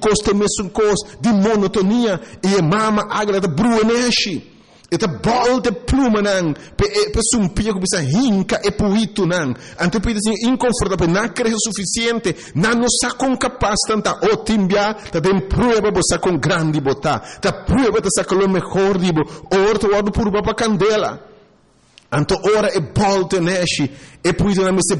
costa mesmo coisa de monotonia e mama água da bruaneshi. Eta bol de pluma nang pe sumpia que bisa hinca e puito nang ante pide assim inconfortável na creio suficiente na não sa com capaz tanta otimbia ta tem prueba bosa com grande bota ta prueba ta sa com o melhor dibo orto wado por baba candela anto ora e bol de neshi e puito na meste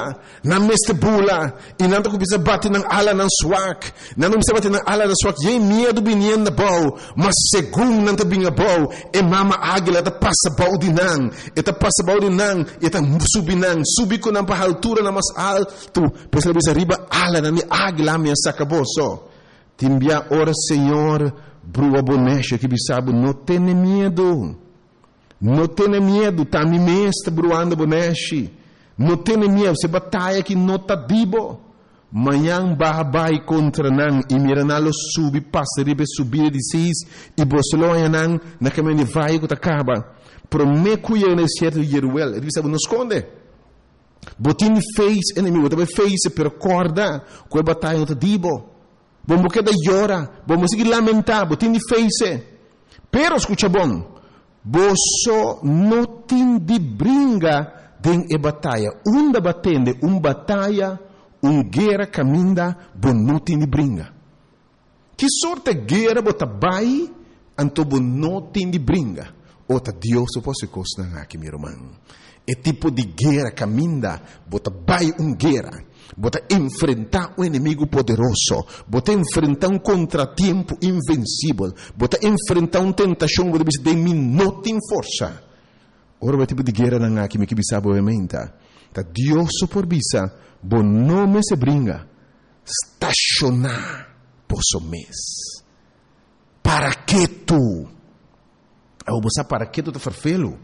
bula e nanto que bisa bate nang ala nang swak não bisa bate nang ala nang swak ye medo binien na bau mas segundo nanto binga bau e mama águila ta passa bau de nang e ta passa bau de nang e ta subi com nang pa altura na mas alto pois ela bisa riba ala na mi águila minha sacaboso timbia ora senhor brua bonecha que bisabo não tem medo. Não tenha medo, tá me mesta bruando boneshi. Não tenha medo, se batalha que não tá dibo. Manhã babai contra nang e miranalo subi passa ribe subir de seis e bosloia nang na caminho vai que acaba. Prometo eu no certo Jeruel, ele sabe não esconde. Botin fez inimigo, também fez percorda com a batalha não tá dibo. Vamos que da llora, vamos seguir lamentar, botin fez. Pero escucha bom. Boso não tem de brinca den e batalha. Batende, batalha, guerra caminda, bon não tem de brinca. Que sorte guerra bota bai, anto bon não tem de brinca. Ota Deus posso costar aqui, meu irmão. É tipo de guerra caminda, bota bai guerra. Bota enfrentar um inimigo poderoso, bota enfrentar contratempo invencível, bota enfrentar tentação que você tem não tem força. Ora, o tipo de guerra não há que me sabe obviamente. Tá Deus por bisa, bom nome se brinca, estacionar posso mês. Para que tu? Ao você para que tu te farfelo?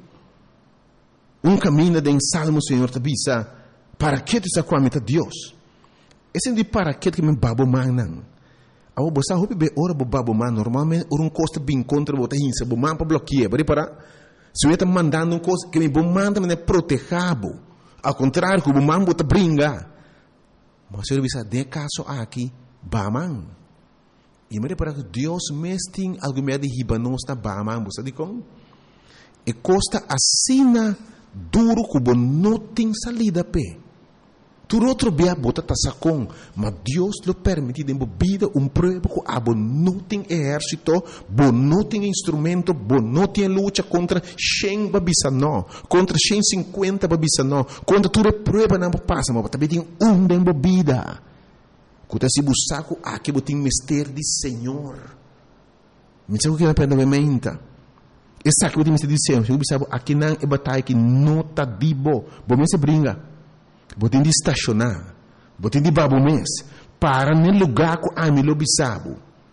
Caminho de Salmo Senhor te bisa. Para que tu está com a meta Deus? Esse de para que me babo manang. Ao você hope be ora babo man normalmente costa bem contra bota hinsa bo man para bloquear, para se eu está mandando coisa que me bom manda me protegabo. Ao contrário, que o man bota brinca. Mas eu bisa de caso aqui baman. E me para que Deus mesting algo me de hibanos na baman, você diz como? E costa assina duro que não tem salida pé. Tu outro bia bota tasacon, mas Deus lo permite de vida prova que abo não tem exército, não tem instrumento, não tem luta contra 100 babisano, contra 150 babisano, contra tudo prova não passa, mas também tem de vida. Quando se buscar aqui botem mistério de Senhor. Me sabe o que é para mente? Essa que eu disse de Senhor, eu sabe aqui não é batalha que não tá dibo, bom se brinca. Botem de estacionar, botem de babo mês, para no lugar que a mim lo bisabo,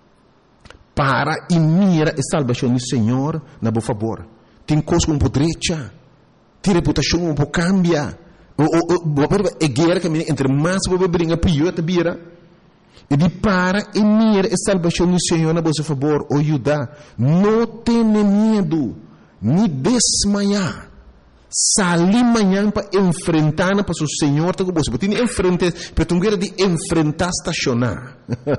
para e mira a salvação do Senhor, na boa favor. Tem coisa com podrecha, tem reputação com cambia, é guerra que entre mais você brinca pior te vira. E de para e mira a salvação do Senhor, na boa favor, o Judá, não tenha medo, nem desmaiar. Sali manhã para enfrentar para o Senhor, tá com você. Você tem enfrentar, para tu guerra de enfrentar estacionar.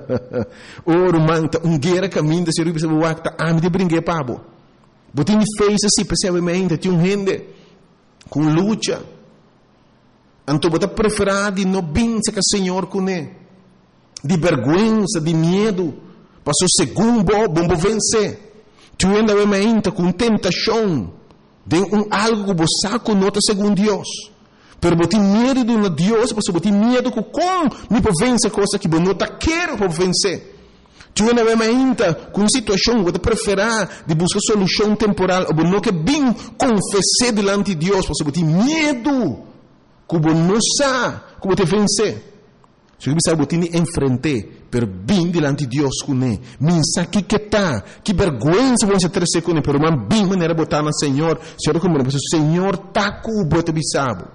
Oro manta, guerra caminho se rubi se buacta, me de brinque pabo. Você fez assim, percebamente, tem gente com luta. Então você prefere não bença que o Senhor com ele. De vergonha, de medo, para o segundo bom vencer. Tu ainda obviamente com tentação. De algo que você conota segundo Deus. Pero você tem medo de um Deus, você tem medo que como me vence coisa que você não quer vencer. Tu não é ainda com situação que você prefere de buscar solução temporal, ou não que bem confessar diante de Deus, você tem medo que você não sabe como você vencer. Se você sabe que enfrentar, pero bem diante de Deus com ele. Minsa que tá, que vergonha você ter com ele, pero man bem maneira botar na Senhor, Senhor como o Senhor tá com o bote bisabo.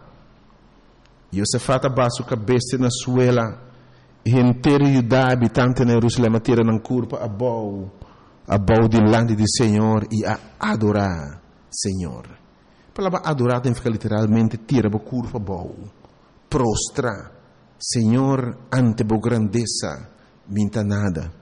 E você fata baixo cabeça na suela, e inteiro Judá habitante na Jerusalém tira na curva a bau diante do Senhor e a adorar Senhor. A palavra adorar tem que ficar literalmente tira a curva bau, prostra. Senhor, ante bo grandeza, minta nada.